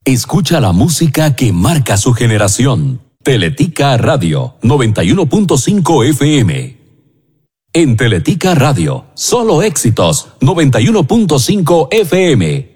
Escucha la música que marca su generación. Teletica Radio 91.5 FM. En Teletica Radio, solo éxitos 91.5 FM.